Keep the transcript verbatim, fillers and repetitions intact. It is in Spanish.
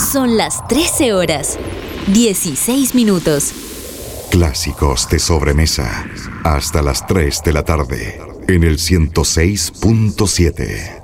Son las trece horas, dieciséis minutos. Clásicos de sobremesa. Hasta las tres de la tarde. En el ciento seis punto siete.